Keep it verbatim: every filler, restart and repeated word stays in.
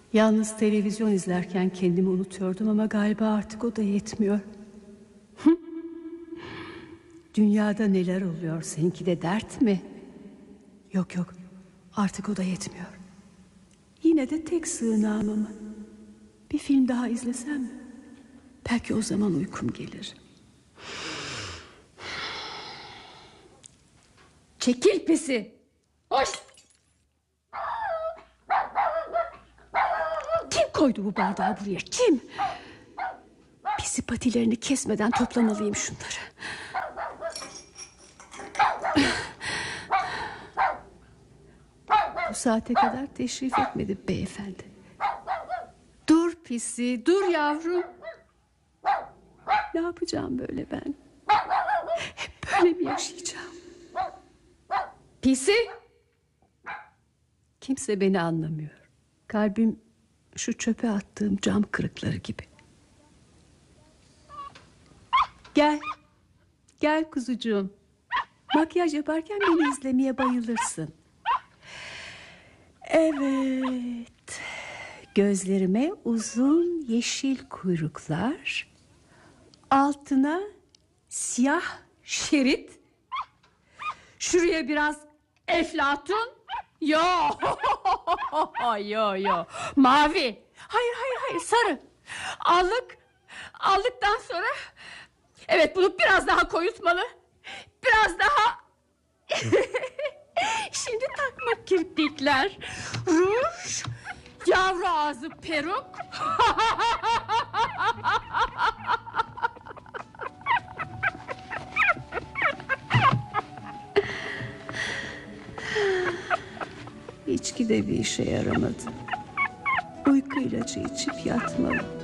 Yalnız televizyon izlerken kendimi unutuyordum ama galiba artık o da yetmiyor. Dünyada neler oluyor, seninki de dert mi? Yok yok, artık o da yetmiyor. Yine de tek sığınağım ama. Bir film daha izlesem mi? Belki o zaman uykum gelir. Çekil pisi. Hoş. Kim koydu bu bardağı buraya? Kim? Pisi patilerini kesmeden toplamalıyım şunları. Bu saate kadar teşrif etmedi beyefendi. Dur pisi, dur yavrum. Ne yapacağım böyle ben? Hep böyle mi yaşayacağım? Pisi. Kimse beni anlamıyor. Kalbim şu çöpe attığım cam kırıkları gibi. Gel. Gel kuzucuğum. Makyaj yaparken beni izlemeye bayılırsın. Evet. Gözlerime uzun yeşil kuyruklar, altına siyah şerit, şuraya biraz eflatun. Yo yo yo mavi. Hayır hayır hayır sarı. Allık. Aldıktan sonra evet, bunu biraz daha koyutmalı. Biraz daha. Şimdi takma kirpikler, ruj, yavru ağzı peruk. İçki de bir işe yaramadı. Uyku ilacı içip yatmalı.